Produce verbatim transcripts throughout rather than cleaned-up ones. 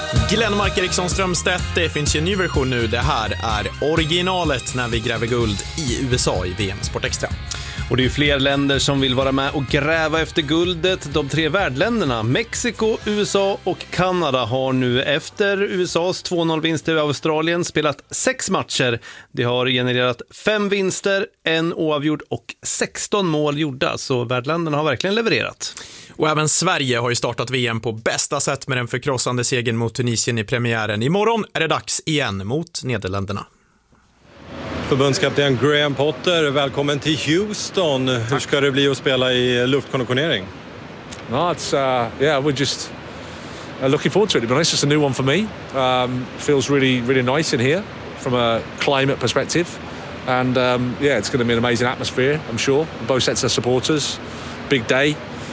Glenmark Eriksson Strömstedt, det finns ju en ny version nu. Det här är originalet när vi gräver guld i U S A i V M Sport Extra. Och det är ju fler länder som vill vara med och gräva efter guldet. De tre värdländerna, Mexiko, U S A och Kanada, har nu efter U S A:s två noll-vinst över Australien spelat sex matcher. Det har genererat fem vinster, en oavgjord och sexton mål gjorda. Så värdländerna har verkligen levererat. Och även Sverige har ju startat V M på bästa sätt med den förkrossande segern mot Tunisien i premiären. Imorgon är det dags igen mot Nederländerna. Förbundskapten Graham Potter, välkommen till Houston. Hur ska det bli att spela i luftkonditionering? No, it's uh, yeah, we're just uh, looking forward to it. But it's just a new one for me. Um, feels really, really nice in here from a climate perspective, and um, yeah, it's going to be an amazing atmosphere, I'm sure. Both sets of supporters, big day.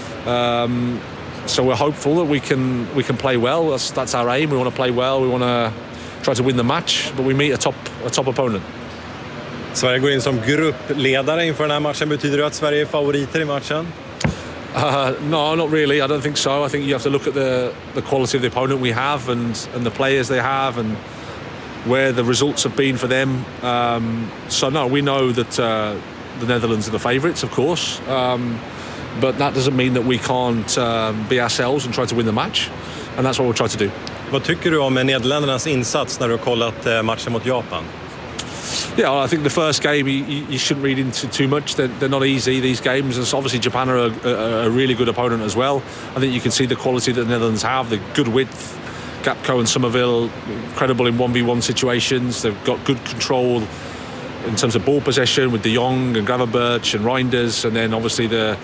Um, so we're hopeful that we can we can play well. That's that's our aim. We want to play well. We want to try to win the match, but we meet a top a top opponent. Sverige går in som gruppledare inför den här matchen. Betyder det att Sverige är favoriter i matchen? Uh, no, not really. I don't think so. I think you have to look at the the quality of the opponent we have and and the players they have and where the results have been for them. Um, so no, we know that uh, the Netherlands are the favourites, of course. Um, but that doesn't mean that we can't um, be ourselves and try to win the match. And that's what we'll try to do. Vad tycker du om Nederländernas insats när du har kollat matchen mot Japan? Yeah, I think the first game you, you shouldn't read into too much. They're, they're not easy, these games. And obviously Japan are a, a, a really good opponent as well. I think you can see the quality that the Netherlands have, the good width. Gapco and Somerville, incredible in one v one situations. They've got good control in terms of ball possession with De Jong and Gravenberch and Reinders. And then obviously the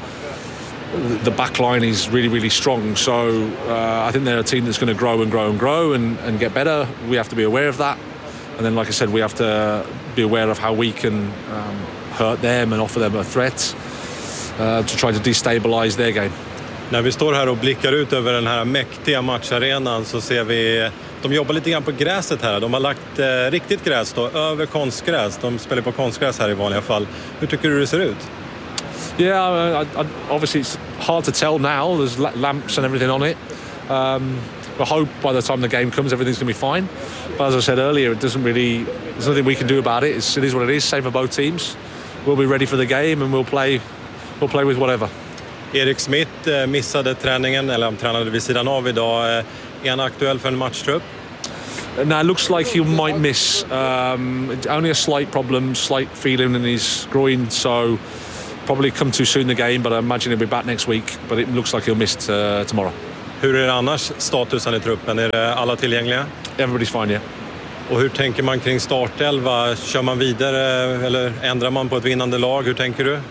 the back line is really, really strong. So uh, I think they're a team that's going to grow and grow and grow and, and get better. We have to be aware of that. And then, like I said, we have to be aware of how we can um, hurt them and offer them a threat uh, to try to destabilize their game. När vi står här och blickar ut över den här mäktiga matcharenan så ser vi de jobbar lite grann på gräset här. De har lagt eh, riktigt gräs då, över konstgräs. De spelar på konstgräs här i vanliga fall. Hur tycker du det ser ut? Yeah, I, I, obviously it's hard to tell now. There's lamps and everything on it. Um, I hope by the time the game comes everything's going to be fine. But as I said earlier, it doesn't really. There's nothing we can do about it. It's, it is what it is. Same for both teams. We'll be ready for the game and we'll play. We'll play with whatever. Erik Smith eh, missade träningen, eller han tränade vid sidan av idag. Eh, är han aktuell för en matchtrupp? Now it looks like he might miss. Um, only a slight problem, slight feeling in his groin, so probably come too soon the game. But I imagine he'll be back next week. But it looks like he'll miss uh, tomorrow. Hur är det annars statusen i truppen? Är det alla tillgängliga? Everybody's fine, yeah. Och hur tänker man kring startelva? Kör man vidare eller ändrar man på ett vinnande lag? Hur tänker du?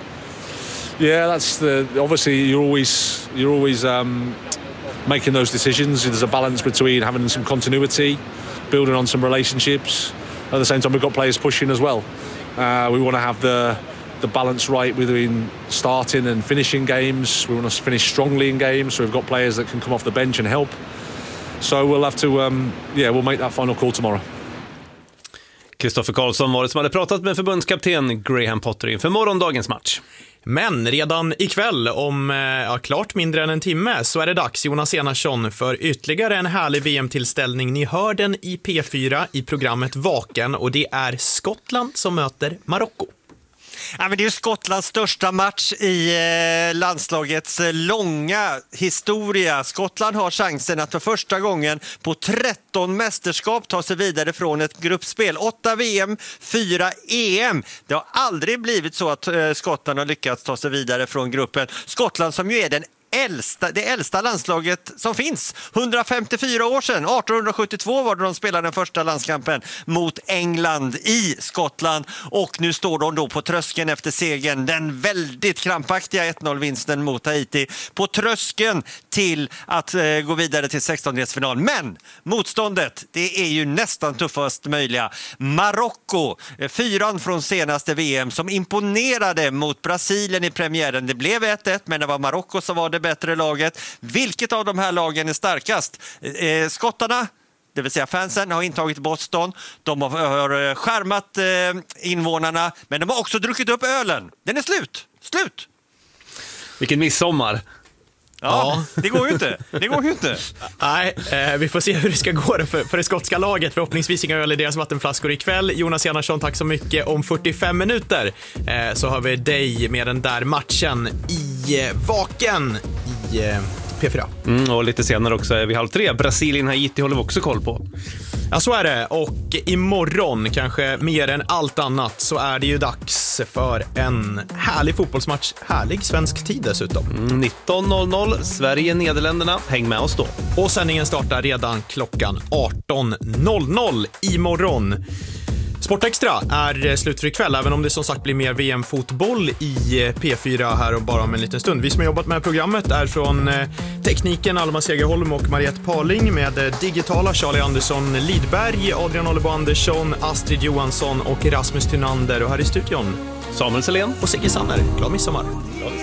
Yeah, that's the obviously you're always you're always um, making those decisions. There's a balance between having some continuity, building on some relationships. At the same time, we've got players pushing as well. Uh, we want to have the the balance right between starting and finishing games. We want to finish strongly in games, so we've got players that can come off the bench and help. So we'll have to, um, yeah, we'll make that final call tomorrow. Kristoffer Karlsson var det som hade pratat med förbundskapten Graham Potter inför morgondagens match. Men redan ikväll, om ja, klart mindre än en timme, så är det dags, Jonas Enarsson, för ytterligare en härlig V M-tillställning. Ni hör den i P fyra i programmet Vaken, och det är Skottland som möter Marocko. Ja, men det är ju Skottlands största match i eh, landslagets eh, långa historia. Skottland har chansen att för första gången på tretton mästerskap ta sig vidare från ett gruppspel. åtta V M, fyra E M. Det har aldrig blivit så att eh, Skottland har lyckats ta sig vidare från gruppen. Skottland som ju är den Äldsta, det äldsta landslaget som finns. hundrafemtiofyra år sedan, arton sjuttiotvå var det de spelade den första landskampen mot England i Skottland. Och nu står de då på tröskeln efter segern, den väldigt krampaktiga ett noll-vinsten mot Haiti. På tröskeln till att eh, gå vidare till sextondelsfinal. Men motståndet, det är ju nästan tuffast möjliga. Marocko, eh, fyran från senaste V M som imponerade mot Brasilien i premiären. Det blev ett ett, men det var Marocko som var det bättre laget. Vilket av de här lagen är starkast? Eh, skottarna, det vill säga fansen, har intagit Boston. De har, har skärmat eh, invånarna, men de har också druckit upp ölen. Den är slut. Slut! Vilken midsommar. Ja, det går ju inte. Det går ju inte. Nej, eh, vi får se hur det ska gå för, för det skotska laget. Förhoppningsvis inga öl i deras vattenflaskor ikväll. Jonas Enarsson, tack så mycket. Om fyrtiofem minuter eh, så har vi dig med den där matchen i eh, Vaken i eh, P fyra. Mm, och lite senare också är vi halv tre. Brasilien Haiti håller vi också koll på. Ja, så är det. Och imorgon, kanske mer än allt annat, så är det ju dags för en härlig fotbollsmatch. Härlig svensk tid dessutom. Mm, nitton noll noll, Sverige-Nederländerna. Häng med oss då. Och sändningen startar redan klockan arton noll noll imorgon. Sportextra är slut för ikväll, även om det som sagt blir mer V M-fotboll i P fyra här och bara om en liten stund. Vi som har jobbat med programmet är från tekniken Alma Segerholm och Mariette Parling, med digitala Charlie Andersson Lidberg, Adrian Olibo Andersson, Astrid Johansson och Rasmus Tynander, och här i studion Samuel Selén och Sigge Sanner. Glad midsommar.